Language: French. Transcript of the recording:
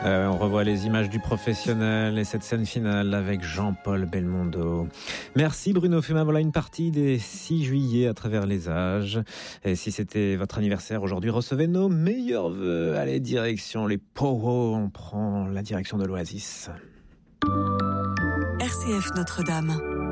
On revoit les images du professionnel et cette scène finale avec Jean-Paul Belmondo. Merci Bruno Fumin. Voilà une partie des 6 juillet à travers les âges. Et si c'était votre anniversaire aujourd'hui, recevez nos meilleurs vœux. Allez, direction les Powo. On prend la direction de l'Oasis. RCF Notre-Dame.